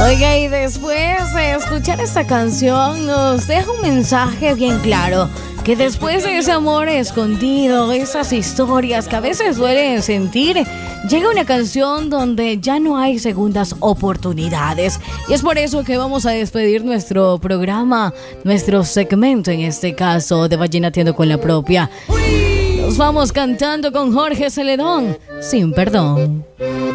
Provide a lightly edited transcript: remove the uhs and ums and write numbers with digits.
Oiga, y después de escuchar esta canción nos deja un mensaje bien claro, que después de ese amor escondido, esas historias que a veces duelen sentir, llega una canción donde ya no hay segundas oportunidades. Y es por eso que vamos a despedir nuestro programa, nuestro segmento en este caso de Vallenateando con la Propia. Nos vamos cantando con Jorge Celedón, Sin Perdón.